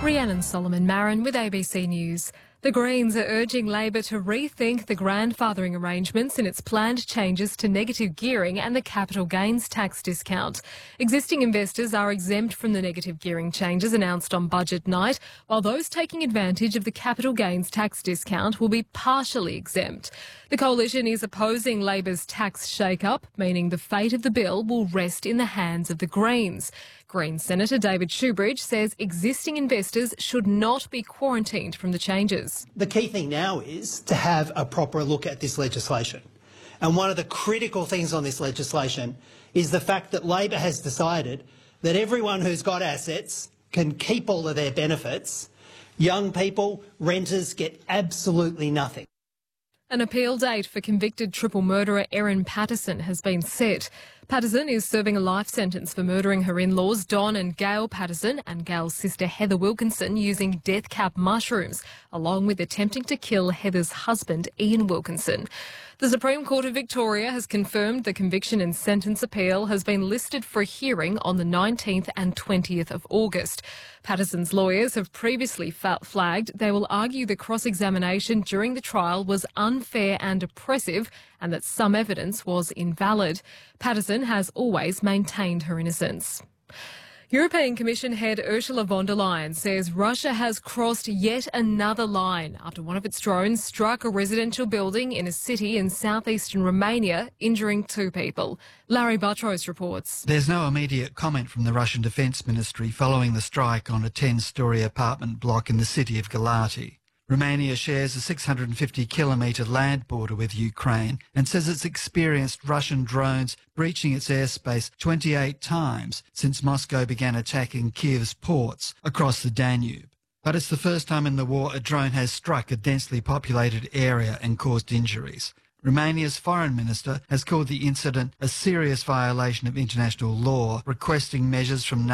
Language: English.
Rhiannon Solomon Marin with ABC News. The Greens are urging Labor to rethink the grandfathering arrangements in its planned changes to negative gearing and the capital gains tax discount. Existing investors are exempt from the negative gearing changes announced on budget night, while those taking advantage of the capital gains tax discount will be partially exempt. The coalition is opposing Labor's tax shake-up, meaning the fate of the bill will rest in the hands of the Greens. Greens Senator David Shoebridge says existing investors should not be quarantined from the changes. The key thing now is to have a proper look at this legislation. And one of the critical things on this legislation is the fact that Labor has decided that everyone who's got assets can keep all of their benefits. Young people, renters get absolutely nothing. An appeal date for convicted triple murderer Erin Patterson has been set. Patterson is serving a life sentence for murdering her in-laws Don and Gail Patterson and Gail's sister Heather Wilkinson using death cap mushrooms, along with attempting to kill Heather's husband Ian Wilkinson. The Supreme Court of Victoria has confirmed the conviction and sentence appeal has been listed for a hearing on the 19th and 20th of August. Patterson's lawyers have previously flagged they will argue the cross-examination during the trial was unfair and oppressive and that some evidence was invalid. Patterson has always maintained her innocence. European Commission head Ursula von der Leyen says Russia has crossed yet another line after one of its drones struck a residential building in a city in southeastern Romania, injuring 2 people. Larry Buttrose reports. There's no immediate comment from the Russian Defence Ministry following the strike on a 10-storey apartment block in the city of Galati. Romania shares a 650-kilometre land border with Ukraine and says it's experienced Russian drones breaching its airspace 28 times since Moscow began attacking Kiev's ports across the Danube. But it's the first time in the war a drone has struck a densely populated area and caused injuries. Romania's foreign minister has called the incident a serious violation of international law, requesting measures from